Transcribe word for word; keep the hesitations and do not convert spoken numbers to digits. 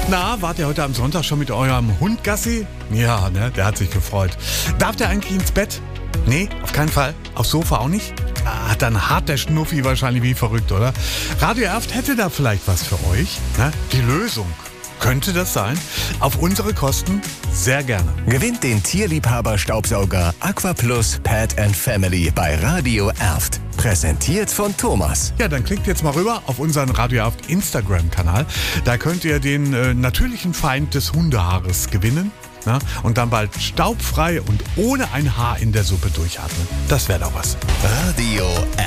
Na, wart ihr heute am Sonntag schon mit eurem Hund Gassi? Ja, ne, der hat sich gefreut. Darf der eigentlich ins Bett? Nee, auf keinen Fall. Aufs Sofa auch nicht? Ah, dann hat der Schnuffi wahrscheinlich wie verrückt, oder? Radio Erft hätte da vielleicht was für euch. Ne? Die Lösung. Könnte das sein? Auf unsere Kosten? Sehr gerne. Gewinnt den Tierliebhaber-Staubsauger Aquaplus Pet and Family bei Radio Erft. Präsentiert von Thomas. Ja, dann klickt jetzt mal rüber auf unseren Radio Erft Instagram-Kanal. Da könnt ihr den äh, natürlichen Feind des Hundehaares gewinnen. Na? Und dann bald staubfrei und ohne ein Haar in der Suppe durchatmen. Das wäre doch was. Radio Erft.